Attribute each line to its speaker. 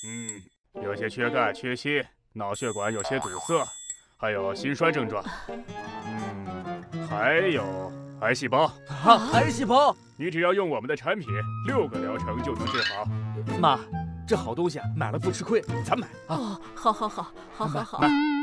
Speaker 1: 有些缺钙、缺锌，脑血管有些堵塞，还有心衰症状。还有癌细胞。
Speaker 2: 癌细胞！
Speaker 1: 你只要用我们的产品，6个疗程就能治好。
Speaker 2: 妈，这好东西啊，买了不吃亏，咱买啊！
Speaker 3: 哦，好。
Speaker 2: 买。